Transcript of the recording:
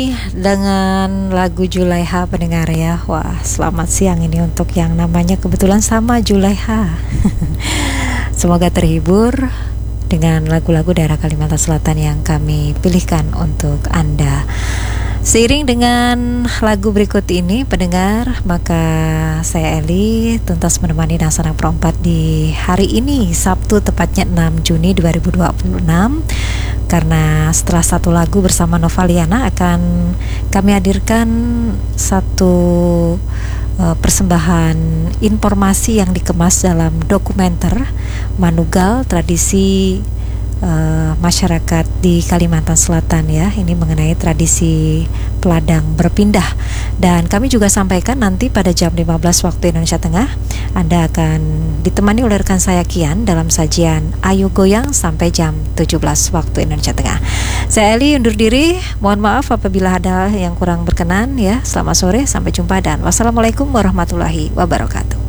Dengan lagu Julaiha pendengar ya. Wah, selamat siang ini untuk yang namanya kebetulan sama Julaiha. Semoga terhibur dengan lagu-lagu daerah Kalimantan Selatan yang kami pilihkan untuk Anda. Seiring dengan lagu berikut ini pendengar, maka saya Eli tuntas menemani Nasanang Perempat di hari ini Sabtu tepatnya 6 Juni 2026. Karena setelah satu lagu bersama Novaliana akan kami hadirkan satu persembahan informasi yang dikemas dalam dokumenter Manugal Tradisi masyarakat di Kalimantan Selatan ya. Ini mengenai tradisi peladang berpindah. Dan kami juga sampaikan nanti pada jam 15 waktu Indonesia Tengah Anda akan ditemani oleh rekan saya Kian dalam sajian Ayo Goyang sampai jam 17 waktu Indonesia Tengah. Saya Eli undur diri. Mohon maaf apabila ada yang kurang berkenan ya. Selamat sore, sampai jumpa dan wassalamualaikum warahmatullahi wabarakatuh.